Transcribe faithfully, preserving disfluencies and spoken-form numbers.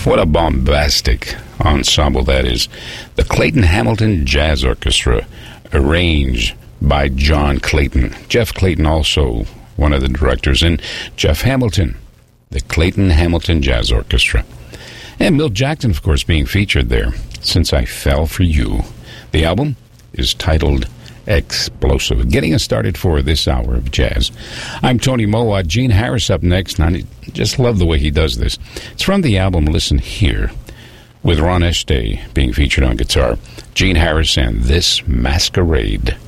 What a bombastic ensemble that is. The Clayton Hamilton Jazz Orchestra, arranged by John Clayton. Jeff Clayton, also one of the directors, and Jeff Hamilton, the Clayton Hamilton Jazz Orchestra. And Milt Jackson, of course, being featured there. Since I Fell for You. The album is titled Explosive. Getting us started for this hour of jazz. I'm Tony Moa. Gene Harris up next. And I just love the way he does this. It's from the album Listen Here, with Ron Este being featured on guitar. Gene Harris and This Masquerade.